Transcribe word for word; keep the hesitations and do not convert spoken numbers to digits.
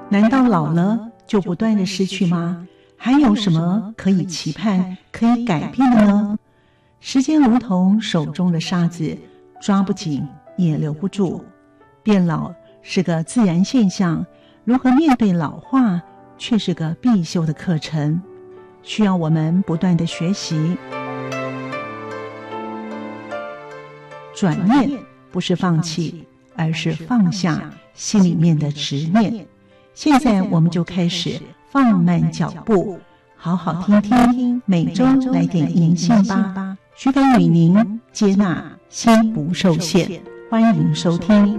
难道老了就不断的失去吗？还有什么可以期盼、可以改变的呢？时间如同手中的沙子，抓不紧也留不住。变老是个自然现象，如何面对老化却是个必修的课程，需要我们不断的学习。转念不是放弃，而是放下心里面的执念。现在我们就开始放慢脚步，好好听听每周来点银杏吧。徐凡与您接纳心不受限，欢迎收听。